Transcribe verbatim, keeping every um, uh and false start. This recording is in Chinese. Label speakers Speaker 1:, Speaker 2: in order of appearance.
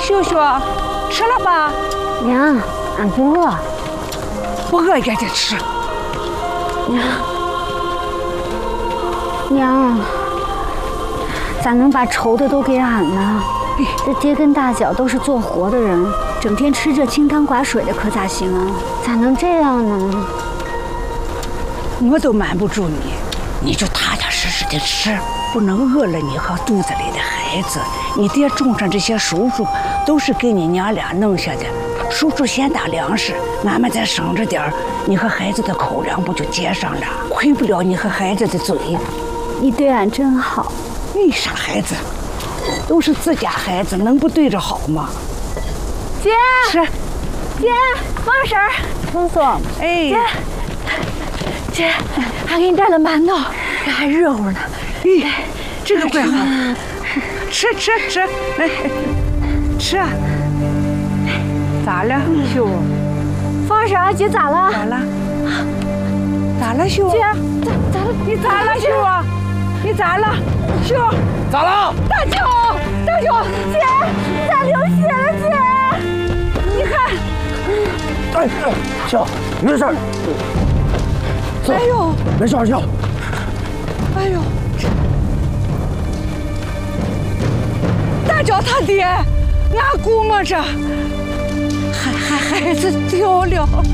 Speaker 1: 秀秀，吃了吧？
Speaker 2: 娘，俺不饿。
Speaker 1: 不饿也得吃。
Speaker 2: 娘，娘，咋能把愁的都给俺呢？这爹跟大脚都是做活的人，整天吃这清汤寡水的，可咋行啊？咋能这样呢？
Speaker 1: 我都瞒不住你，你就踏踏实实的吃，不能饿了你和肚子里的孩子。你爹种上这些叔叔都是给你娘俩弄下的，叔叔先打粮食，俺们再省着点儿，你和孩子的口粮不就接上了？亏不了你和孩子的嘴。
Speaker 2: 你对俺真好。
Speaker 1: 你傻孩子，都是自家孩子，能不对着好吗？
Speaker 2: 姐，
Speaker 1: 吃。
Speaker 2: 姐，方婶儿，叔叔，
Speaker 1: 哎，
Speaker 2: 姐，姐，俺给你带了馒头，这还热乎呢。
Speaker 1: 咦，这个怪好。吃吃吃，来，吃啊！咋了，秀？
Speaker 2: 方婶儿，姐咋了？
Speaker 1: 咋了？咋了，秀？
Speaker 2: 姐，咋咋了？
Speaker 1: 你咋了，秀啊？你咋了，秀？
Speaker 3: 咋了？
Speaker 2: 大舅，大舅，姐，咋流血了，姐？
Speaker 1: 你看，
Speaker 3: 哎，秀，没事儿。
Speaker 1: 哎呦，
Speaker 3: 没事儿，秀。
Speaker 1: 哎呦，大脚他爹，俺估摸着，孩孩孩子掉了。